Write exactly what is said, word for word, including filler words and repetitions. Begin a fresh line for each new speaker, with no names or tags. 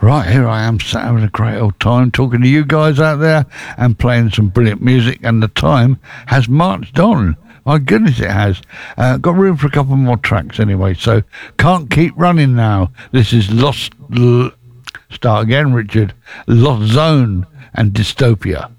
Right, here I am sat having a great old time talking to you guys out there and playing some brilliant music, and the time has marched on. My goodness, it has. Uh, got room for a couple more tracks anyway, so can't keep running now. This is Lost... L- start again, Richard. Lost Zone and Dystopia.